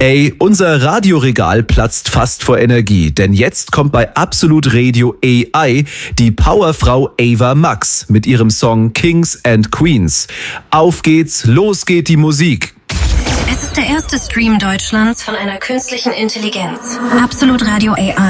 Ey, unser Radioregal platzt fast vor Energie, denn jetzt kommt bei Absolut Radio AI die Powerfrau Ava Max mit ihrem Song Kings and Queens. Auf geht's, los geht die Musik. Es ist der erste Stream Deutschlands von einer künstlichen Intelligenz. Absolut Radio AI.